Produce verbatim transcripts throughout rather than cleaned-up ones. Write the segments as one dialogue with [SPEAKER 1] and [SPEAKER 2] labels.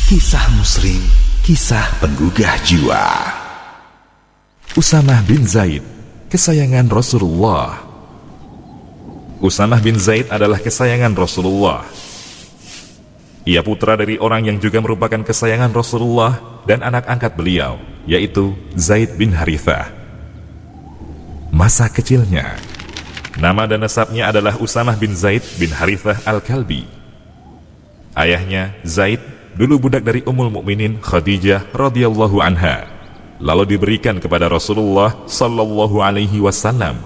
[SPEAKER 1] Kisah Muslim, kisah penggugah jiwa. Usamah bin Zaid, kesayangan Rasulullah. Usamah bin Zaid adalah kesayangan Rasulullah. Ia putra dari orang yang juga merupakan kesayangan Rasulullah dan anak angkat beliau, yaitu Zaid bin Harithah. Masa kecilnya, nama dan nasabnya adalah Usamah bin Zaid bin Harithah al-Kalbi. Ayahnya, Zaid, dulu budak dari Ummul Mukminin Khadijah radhiyallahu anha, lalu diberikan kepada Rasulullah sallallahu alaihi wasallam.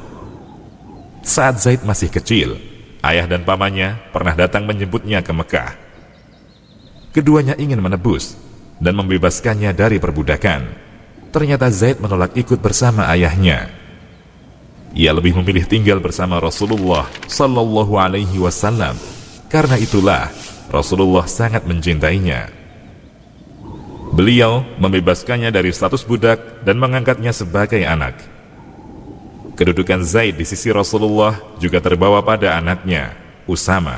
[SPEAKER 1] Saat Zaid masih kecil, ayah dan pamannya pernah datang menjemputnya ke Mekah. Keduanya ingin menebus dan membebaskannya dari perbudakan. Ternyata Zaid menolak ikut bersama ayahnya. Ia lebih memilih tinggal bersama Rasulullah sallallahu alaihi wasallam. Karena itulah Rasulullah sangat mencintainya. Beliau membebaskannya dari status budak dan mengangkatnya sebagai anak. Kedudukan Zaid di sisi Rasulullah juga terbawa pada anaknya, Usamah.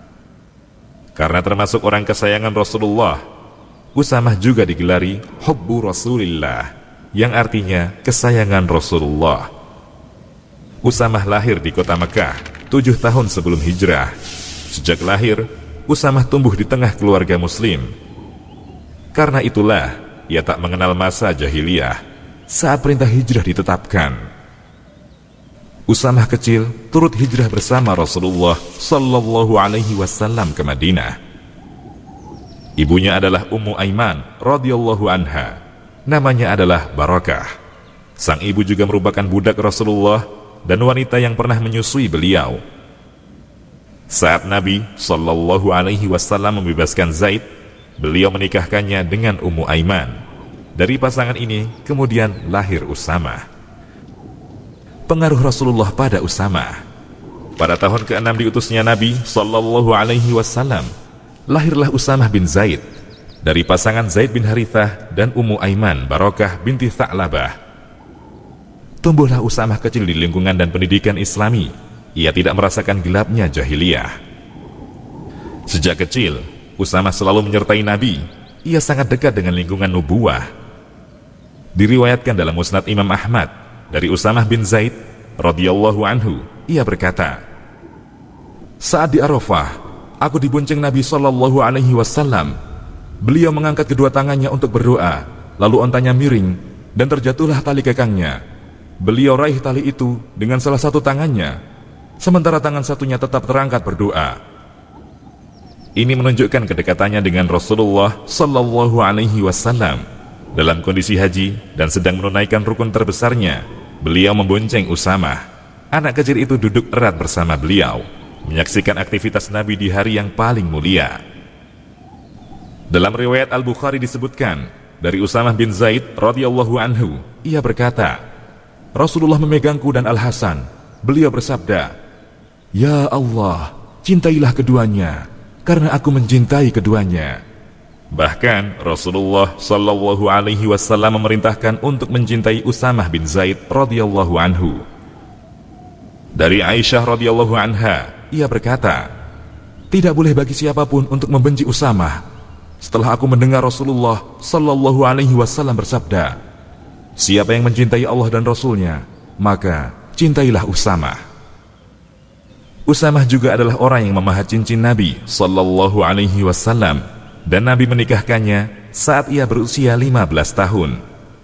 [SPEAKER 1] Karena termasuk orang kesayangan Rasulullah, Usamah juga digelari Hubbu Rasulillah, yang artinya kesayangan Rasulullah. Usamah lahir di kota Mekah tujuh tahun sebelum hijrah. Sejak lahir, Usamah tumbuh di tengah keluarga muslim. Karena itulah ia tak mengenal masa jahiliyah saat perintah hijrah ditetapkan. Usamah kecil turut hijrah bersama Rasulullah sallallahu alaihi wasallam ke Madinah. Ibunya adalah Ummu Aiman radhiyallahu anha. Namanya adalah Barakah. Sang ibu juga merupakan budak Rasulullah dan wanita yang pernah menyusui beliau. Saat Nabi sallallahu alaihi wasallam membebaskan Zaid, beliau menikahkannya dengan Ummu Aiman. Dari pasangan ini kemudian lahir Usamah. Pengaruh Rasulullah pada Usamah. Pada tahun keenam diutusnya Nabi sallallahu alaihi wasallam, lahirlah Usamah bin Zaid dari pasangan Zaid bin Harithah dan Ummu Aiman Barakah binti Tha'labah. Tumbuhlah Usamah kecil di lingkungan dan pendidikan Islami. Ia tidak merasakan gelapnya jahiliyah. Sejak kecil, Usamah selalu menyertai Nabi. Ia sangat dekat dengan lingkungan nubuwah. Diriwayatkan dalam Musnad Imam Ahmad dari Usamah bin Zaid radhiyallahu anhu, ia berkata, saat di Arafah, aku dibonceng Nabi sallallahu alaihi wasallam. Beliau mengangkat kedua tangannya untuk berdoa, lalu ontanya miring dan terjatuhlah tali kekangnya. Beliau raih tali itu dengan salah satu tangannya, sementara tangan satunya tetap terangkat berdoa. Ini menunjukkan kedekatannya dengan Rasulullah sallallahu alaihi wasallam. Dalam kondisi haji dan sedang menunaikan rukun terbesarnya, beliau membonceng Usamah. Anak kecil itu duduk erat bersama beliau, menyaksikan aktivitas Nabi di hari yang paling mulia. Dalam riwayat Al-Bukhari disebutkan dari Usamah bin Zaid radhiyallahu anhu, ia berkata, Rasulullah memegangku dan Al-Hasan. Beliau bersabda, ya Allah, cintailah keduanya, karena aku mencintai keduanya. Bahkan Rasulullah sallallahu alaihi wasallam memerintahkan untuk mencintai Usamah bin Zaid radhiyallahu anhu. Dari Aisyah radhiyallahu anha, ia berkata, tidak boleh bagi siapapun untuk membenci Usamah. Setelah aku mendengar Rasulullah sallallahu alaihi wasallam bersabda, siapa yang mencintai Allah dan Rasulnya, maka cintailah Usamah. Usamah juga adalah orang yang memahat cincin Nabi sallallahu alaihi wasallam, dan Nabi menikahkannya saat ia berusia lima belas tahun.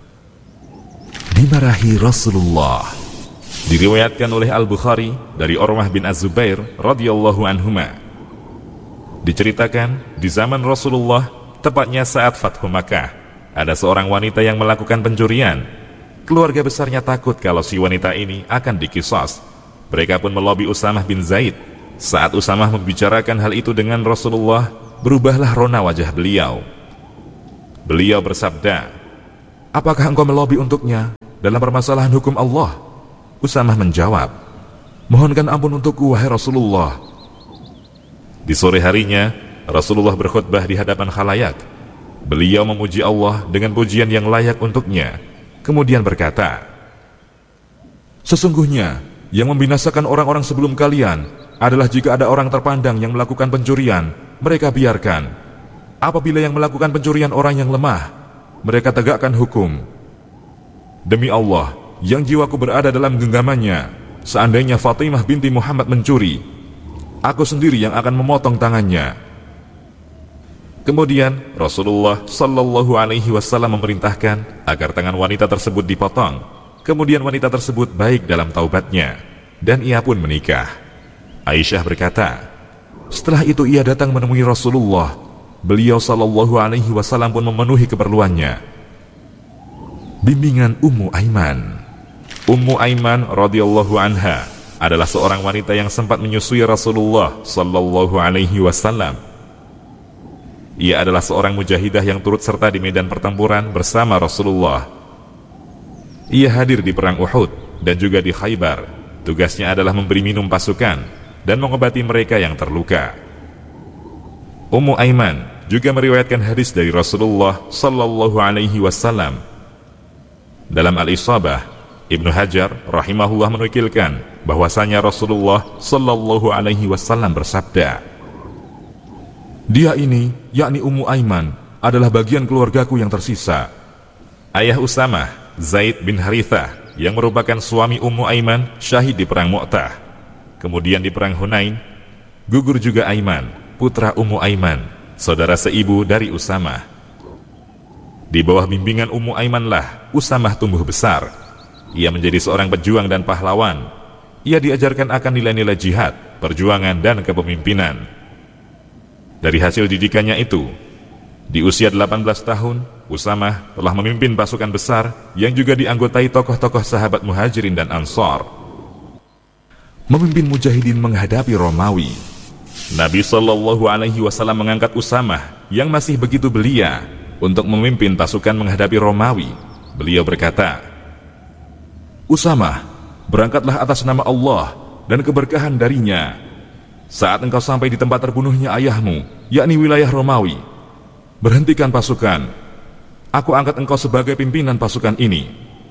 [SPEAKER 1] Dimarahi Rasulullah. Diriwayatkan oleh Al-Bukhari dari Urwah bin Az-Zubair radhiyallahu anhuma. Diceritakan di zaman Rasulullah, tepatnya saat Fathu Makkah, ada seorang wanita yang melakukan pencurian. Keluarga besarnya takut kalau si wanita ini akan dikisos. Mereka pun melobi Usamah bin Zaid. Saat Usamah membicarakan hal itu dengan Rasulullah, berubahlah rona wajah beliau. Beliau bersabda, apakah engkau melobi untuknya dalam permasalahan hukum Allah? Usamah menjawab, mohonkan ampun untukku wahai Rasulullah. Di sore harinya, Rasulullah berkhutbah di hadapan khalayak. Beliau memuji Allah dengan pujian yang layak untuknya. Kemudian berkata, sesungguhnya yang membinasakan orang-orang sebelum kalian adalah jika ada orang terpandang yang melakukan pencurian, mereka biarkan. apabila yang melakukan pencurian orang yang lemah, mereka tegakkan hukum. Demi Allah, yang jiwaku berada dalam genggamannya, seandainya Fatimah binti Muhammad mencuri, aku sendiri yang akan memotong tangannya. Kemudian Rasulullah Shallallahu Alaihi Wasallam memerintahkan agar tangan wanita tersebut dipotong. Kemudian wanita tersebut baik dalam taubatnya, dan ia pun menikah. Aisyah berkata, setelah itu ia datang menemui Rasulullah. Beliau Shallallahu Alaihi Wasallam pun memenuhi keperluannya. Bimbingan Ummu Aiman. Ummu Aiman radhiyallahu anha adalah seorang wanita yang sempat menyusui Rasulullah Shallallahu Alaihi Wasallam. Ia adalah seorang mujahidah yang turut serta di medan pertempuran bersama Rasulullah. Ia hadir di perang Uhud dan juga di Khaybar. Tugasnya adalah memberi minum pasukan dan mengobati mereka yang terluka. Ummu Aiman juga meriwayatkan hadis dari Rasulullah Sallallahu Alaihi Wasallam. Dalam Al-Isabah, Ibnu Hajar rahimahullah menukilkan bahwasanya Rasulullah Sallallahu Alaihi Wasallam bersabda, dia ini, yakni Ummu Aiman, adalah bagian keluargaku yang tersisa. Ayah Usamah, Zaid bin Harithah, yang merupakan suami Ummu Aiman, syahid di perang Mu'tah. Kemudian di perang Hunain, gugur juga Aiman, putra Ummu Aiman, saudara seibu dari Usamah. Di bawah bimbingan Ummu Aimanlah Usamah tumbuh besar. Ia menjadi seorang pejuang dan pahlawan. Ia diajarkan akan nilai-nilai jihad, perjuangan, dan kepemimpinan. Dari hasil didikannya itu, di usia delapan belas tahun, Usamah telah memimpin pasukan besar yang juga dianggotai tokoh-tokoh sahabat Muhajirin dan Ansar. Memimpin mujahidin menghadapi Romawi. Nabi Shallallahu Alaihi Wasallam mengangkat Usamah yang masih begitu belia untuk memimpin pasukan menghadapi Romawi. Beliau berkata, Usamah, berangkatlah atas nama Allah dan keberkahan darinya. Saat engkau sampai di tempat terbunuhnya ayahmu, yakni wilayah Romawi, berhentikan pasukan. Aku angkat engkau sebagai pimpinan pasukan ini.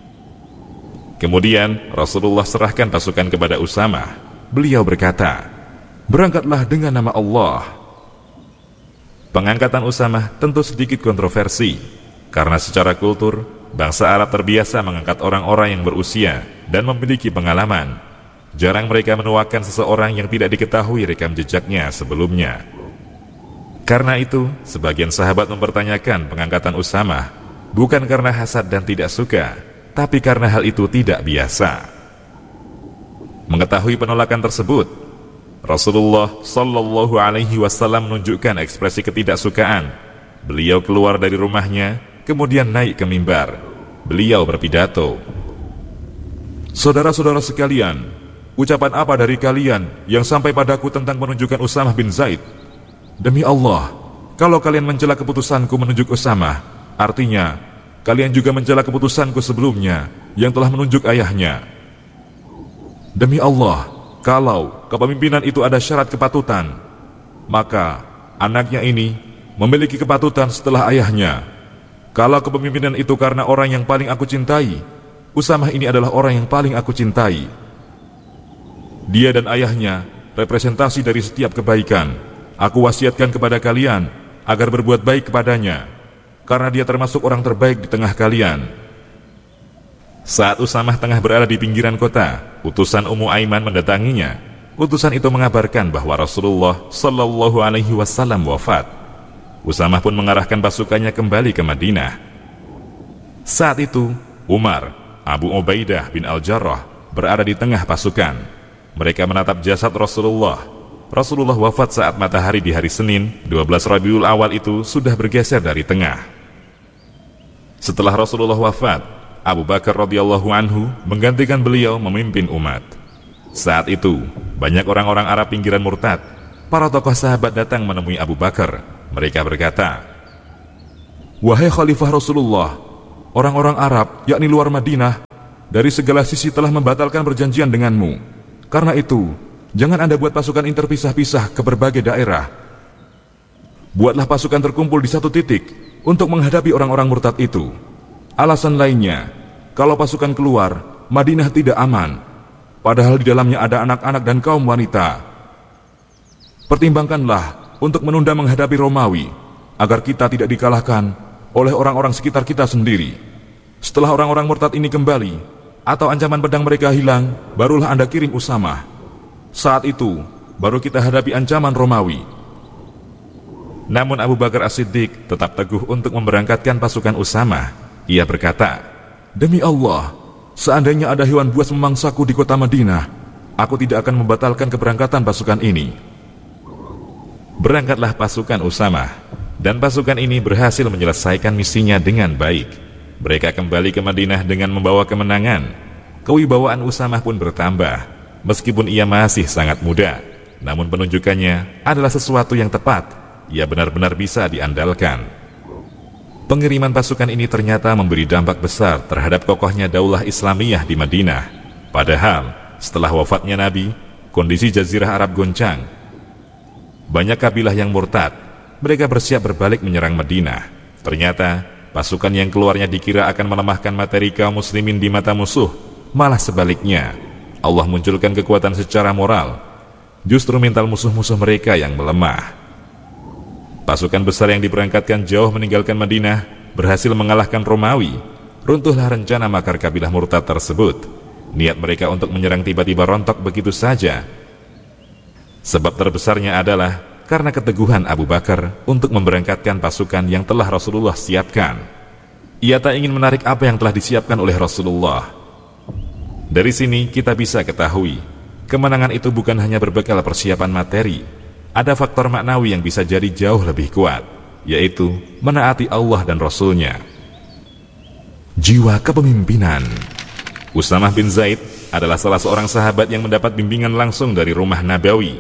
[SPEAKER 1] Kemudian Rasulullah serahkan pasukan kepada Usamah. Beliau berkata, berangkatlah dengan nama Allah. Pengangkatan Usamah tentu sedikit kontroversi, karena secara kultur, bangsa Arab terbiasa mengangkat orang-orang yang berusia dan memiliki pengalaman. Jarang mereka menuakan seseorang yang tidak diketahui rekam jejaknya sebelumnya. Karena itu, sebagian sahabat mempertanyakan pengangkatan Usamah, bukan karena hasad dan tidak suka, tapi karena hal itu tidak biasa. Mengetahui penolakan tersebut, Rasulullah Sallallahu Alaihi Wasallam menunjukkan ekspresi ketidaksukaan. Beliau keluar dari rumahnya, kemudian naik ke mimbar. Beliau berpidato, saudara-saudara sekalian, ucapan apa dari kalian yang sampai padaku tentang menunjukkan Usamah bin Zaid? Demi Allah, kalau kalian mencela keputusanku menunjuk Usamah, artinya kalian juga mencela keputusanku sebelumnya yang telah menunjuk ayahnya. Demi Allah, kalau kepemimpinan itu ada syarat kepatutan, maka anaknya ini memiliki kepatutan setelah ayahnya. Kalau kepemimpinan itu karena orang yang paling aku cintai, Usamah ini adalah orang yang paling aku cintai. Dia dan ayahnya representasi dari setiap kebaikan. Aku wasiatkan kepada kalian agar berbuat baik kepadanya, karena dia termasuk orang terbaik di tengah kalian. Saat Usamah tengah berada di pinggiran kota, utusan Ummu Aiman mendatanginya. Utusan itu mengabarkan bahwa Rasulullah Sallallahu Alaihi Wasallam wafat. Usamah pun mengarahkan pasukannya kembali ke Madinah. Saat itu, Umar, Abu Ubaidah bin Al-Jarrah berada di tengah pasukan. Mereka menatap jasad Rasulullah. Rasulullah wafat saat matahari di hari Senin, dua belas Rabiul Awal itu sudah bergeser dari tengah. Setelah Rasulullah wafat, Abu Bakar radhiyallahu anhu menggantikan beliau memimpin umat. Saat itu, banyak orang-orang Arab pinggiran murtad. Para tokoh sahabat datang menemui Abu Bakar. Mereka berkata, wahai Khalifah Rasulullah, orang-orang Arab, yakni luar Madinah, dari segala sisi telah membatalkan perjanjian denganmu. Karena itu, jangan Anda buat pasukan interpisah-pisah ke berbagai daerah. Buatlah pasukan terkumpul di satu titik untuk menghadapi orang-orang murtad itu. Alasan lainnya, kalau pasukan keluar, Madinah tidak aman, padahal di dalamnya ada anak-anak dan kaum wanita. Pertimbangkanlah untuk menunda menghadapi Romawi, agar kita tidak dikalahkan oleh orang-orang sekitar kita sendiri. Setelah orang-orang murtad ini kembali, atau ancaman pedang mereka hilang, barulah Anda kirim Usamah. Saat itu, baru kita hadapi ancaman Romawi." Namun Abu Bakar As-Siddiq tetap teguh untuk memberangkatkan pasukan Usamah. Ia berkata, "Demi Allah, seandainya ada hewan buas memangsaku di kota Madinah, aku tidak akan membatalkan keberangkatan pasukan ini." Berangkatlah pasukan Usamah, dan pasukan ini berhasil menyelesaikan misinya dengan baik. Mereka kembali ke Madinah dengan membawa kemenangan. Kewibawaan Usamah pun bertambah, meskipun ia masih sangat muda. Namun penunjukannya adalah sesuatu yang tepat. Ia benar-benar bisa diandalkan. Pengiriman pasukan ini ternyata memberi dampak besar terhadap kokohnya daulah Islamiyah di Madinah. Padahal, setelah wafatnya Nabi, kondisi Jazirah Arab goncang. Banyak kabilah yang murtad. Mereka bersiap berbalik menyerang Madinah. Ternyata, pasukan yang keluarnya dikira akan melemahkan materi kaum muslimin di mata musuh. Malah sebaliknya, Allah munculkan kekuatan secara moral. Justru mental musuh-musuh mereka yang melemah. Pasukan besar yang diberangkatkan jauh meninggalkan Madinah berhasil mengalahkan Romawi. Runtuhlah rencana makar kabilah murtad tersebut. Niat mereka untuk menyerang tiba-tiba rontok begitu saja. Sebab terbesarnya adalah karena keteguhan Abu Bakar untuk memberangkatkan pasukan yang telah Rasulullah siapkan. Ia tak ingin menarik apa yang telah disiapkan oleh Rasulullah. Dari sini kita bisa ketahui, kemenangan itu bukan hanya berbekal persiapan materi. Ada faktor maknawi yang bisa jadi jauh lebih kuat, yaitu menaati Allah dan Rasul-Nya. Jiwa kepemimpinan. Usamah bin Zaid adalah salah seorang sahabat yang mendapat bimbingan langsung dari rumah Nabawi.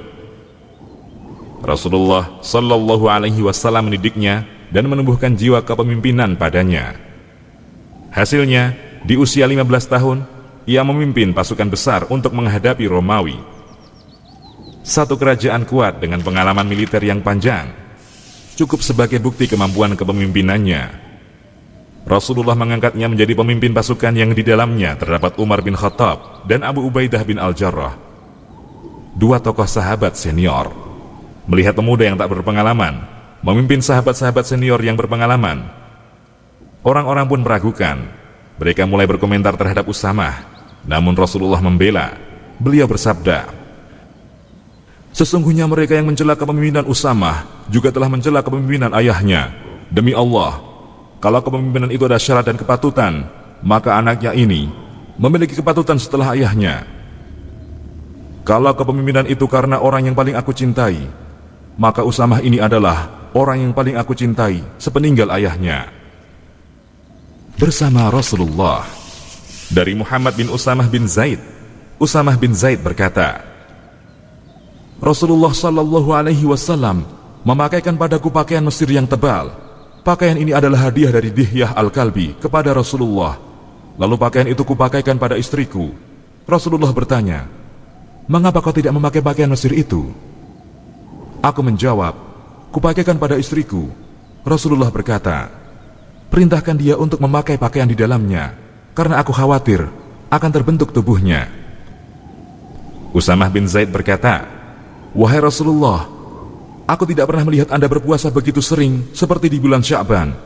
[SPEAKER 1] Rasulullah Shallallahu Alaihi Wasallam mendidiknya dan menumbuhkan jiwa kepemimpinan padanya. Hasilnya, di usia lima belas tahun, ia memimpin pasukan besar untuk menghadapi Romawi. Satu kerajaan kuat dengan pengalaman militer yang panjang cukup sebagai bukti kemampuan kepemimpinannya. Rasulullah mengangkatnya menjadi pemimpin pasukan yang di dalamnya terdapat Umar bin Khattab dan Abu Ubaidah bin Al-Jarrah, dua tokoh sahabat senior. Melihat pemuda yang tak berpengalaman memimpin sahabat-sahabat senior yang berpengalaman, orang-orang pun meragukan. Mereka mulai berkomentar terhadap Usamah. Namun Rasulullah membela. Beliau bersabda, "Sesungguhnya mereka yang mencela kepemimpinan Usamah juga telah mencela kepemimpinan ayahnya. Demi Allah, kalau kepemimpinan itu ada syarat dan kepatutan, maka anaknya ini memiliki kepatutan setelah ayahnya. Kalau kepemimpinan itu karena orang yang paling aku cintai, maka Usamah ini adalah orang yang paling aku cintai sepeninggal ayahnya." Bersama Rasulullah. Dari Muhammad bin Usamah bin Zaid, Usamah bin Zaid berkata, "Rasulullah Shallallahu Alaihi Wasallam memakaikan padaku pakaian Mesir yang tebal. Pakaian ini adalah hadiah dari Dihyah Al-Kalbi kepada Rasulullah. Lalu pakaian itu kupakaikan pada istriku. Rasulullah bertanya, 'Mengapa kau tidak memakai pakaian Mesir itu?' Aku menjawab, 'Kupakaikan pada istriku.' Rasulullah berkata, 'Perintahkan dia untuk memakai pakaian di dalamnya, karena aku khawatir akan terbentuk tubuhnya.'" Usamah bin Zaid berkata, "Wahai Rasulullah, aku tidak pernah melihat Anda berpuasa begitu sering seperti di bulan Sya'ban."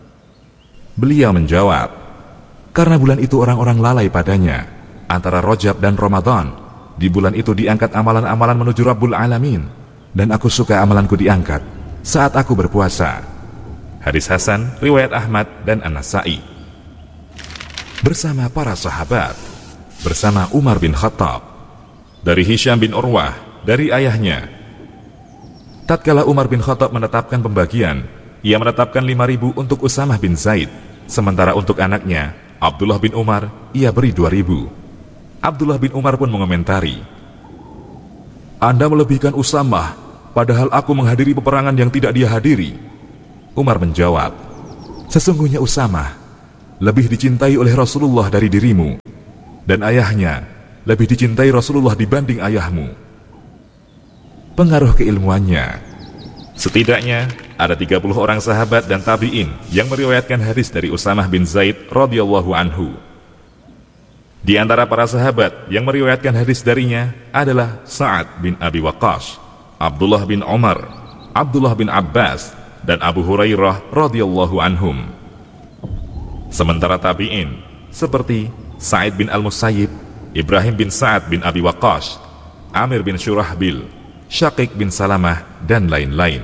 [SPEAKER 1] Beliau menjawab, "Karena bulan itu orang-orang lalai padanya, antara Rajab dan Ramadan. Di bulan itu diangkat amalan-amalan menuju Rabbul Alamin, dan aku suka amalanku diangkat saat aku berpuasa." Hadis Hasan, riwayat Ahmad dan An-Nasa'i. Bersama para sahabat. Bersama Umar bin Khattab. Dari Hisham bin Urwah, dari ayahnya, tatkala Umar bin Khattab menetapkan pembagian, ia menetapkan lima ribu untuk Usamah bin Zaid, sementara untuk anaknya Abdullah bin Umar ia beri dua ribu. Abdullah bin Umar pun mengomentari, "Anda melebihkan Usamah, padahal aku menghadiri peperangan yang tidak dia hadiri." Umar menjawab, "Sesungguhnya Usamah lebih dicintai oleh Rasulullah dari dirimu, dan ayahnya lebih dicintai Rasulullah dibanding ayahmu." Pengaruh keilmuannya. Setidaknya ada tiga puluh orang sahabat dan tabi'in yang meriwayatkan hadis dari Usamah bin Zaid radhiyallahu anhu. Di antara para sahabat yang meriwayatkan hadis darinya adalah Sa'ad bin Abi Waqqas, Abdullah bin Umar, Abdullah bin Abbas, dan Abu Hurairah radhiyallahu anhum. Sementara tabi'in seperti Sa'id bin Al-Musayyib, Ibrahim bin Sa'ad bin Abi Waqqas, Amir bin Syurahbil, Syaqiq bin Salamah, dan lain-lain.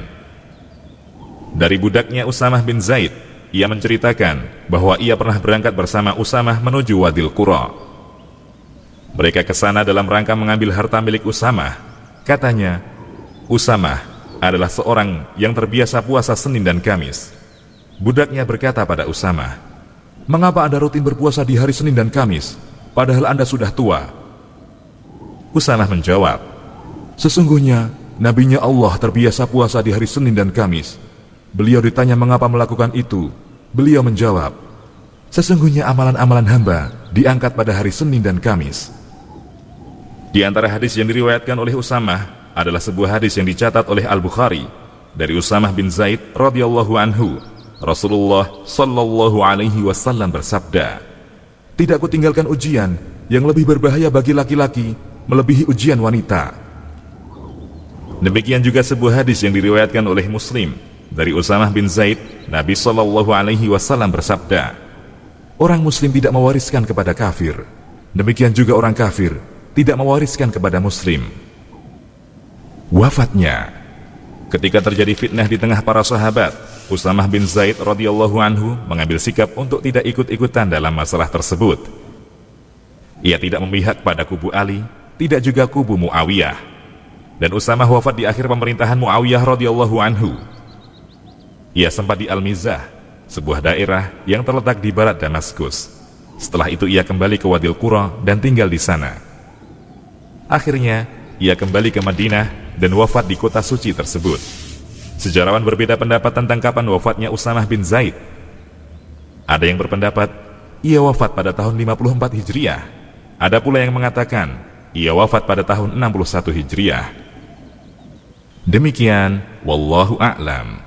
[SPEAKER 1] Dari budaknya Usamah bin Zaid, ia menceritakan bahwa ia pernah berangkat bersama Usamah menuju Wadil Qura. Mereka ke sana dalam rangka mengambil harta milik Usamah. Katanya, Usamah adalah seorang yang terbiasa puasa Senin dan Kamis. Budaknya berkata pada Usamah, "Mengapa Anda rutin berpuasa di hari Senin dan Kamis, padahal Anda sudah tua?" Usamah menjawab, "Sesungguhnya Nabi-Nya Allah terbiasa puasa di hari Senin dan Kamis." Beliau ditanya mengapa melakukan itu. Beliau menjawab, "Sesungguhnya amalan-amalan hamba diangkat pada hari Senin dan Kamis." Di antara hadis yang diriwayatkan oleh Usamah adalah sebuah hadis yang dicatat oleh Al-Bukhari dari Usamah bin Zaid radhiyallahu anhu. Rasulullah sallallahu alaihi wasallam bersabda, "Tidak kutinggalkan ujian yang lebih berbahaya bagi laki-laki melebihi ujian wanita." Demikian juga sebuah hadis yang diriwayatkan oleh Muslim dari Usamah bin Zaid. Nabi sallallahu alaihi wasallam bersabda, "Orang muslim tidak mewariskan kepada kafir, demikian juga orang kafir tidak mewariskan kepada muslim." Wafatnya. Ketika terjadi fitnah di tengah para sahabat, Usamah bin Zaid radhiyallahu anhu mengambil sikap untuk tidak ikut-ikutan dalam masalah tersebut. Ia tidak memihak pada kubu Ali, tidak juga kubu Muawiyah. Dan Usamah wafat di akhir pemerintahan Muawiyah radhiyallahu anhu. Ia sempat di Al-Mizah, sebuah daerah yang terletak di barat Damaskus. Setelah itu ia kembali ke Wadil Qura dan tinggal di sana. Akhirnya, ia kembali ke Madinah dan wafat di kota suci tersebut. Sejarawan berbeda pendapat tentang kapan wafatnya Usamah bin Zaid. Ada yang berpendapat ia wafat pada tahun lima puluh empat Hijriah. Ada pula yang mengatakan ia wafat pada tahun enam puluh satu Hijriah. Demikian, wallahu a'lam.